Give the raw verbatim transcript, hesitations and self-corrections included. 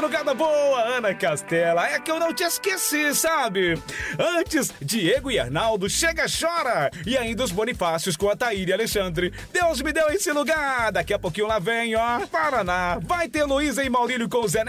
madrugada boa, Ana Castela. É que eu não te esqueci, sabe? Antes, Diego e Arnaldo, Chega Chora. E ainda os Bonifácios com a Taíra e Alexandre. Deus me deu esse lugar. Daqui a pouquinho lá vem, ó, Paraná. Vai ter Luísa e Maurílio com o Zé